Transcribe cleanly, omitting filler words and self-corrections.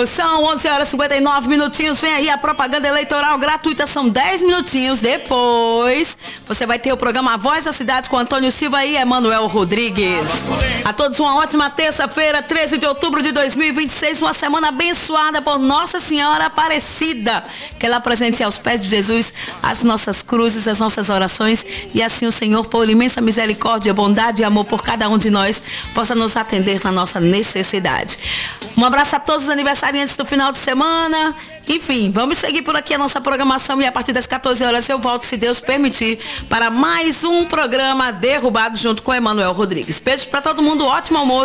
São 11 horas e 59 minutinhos. Vem aí a propaganda eleitoral gratuita. São 10 minutinhos. Depois você vai ter o programa A Voz da Cidade com Antônio Silva e Emanuel Rodrigues. A todos uma ótima terça-feira, 13 de outubro de 2026. Uma semana abençoada por Nossa Senhora Aparecida. Que ela apresente aos pés de Jesus as nossas cruzes, as nossas orações. E assim o Senhor, por imensa misericórdia, bondade e amor por cada um de nós, possa nos atender na nossa necessidade. Um abraço a todos os aniversariantes do final de semana. Enfim, vamos seguir por aqui a nossa programação e a partir das 14 horas eu volto, se Deus permitir, para mais um programa Derrubado junto com Emanuel Rodrigues. Beijo para todo mundo, ótimo almoço.